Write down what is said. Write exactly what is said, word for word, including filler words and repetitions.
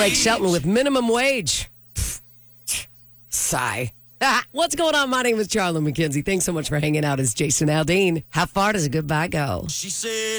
Blake Shelton with minimum wage. Sigh. Ah, what's going on? My name is Charlie McKenzie. Thanks so much for hanging out. It's Jason Aldean. How far does a goodbye go? She said.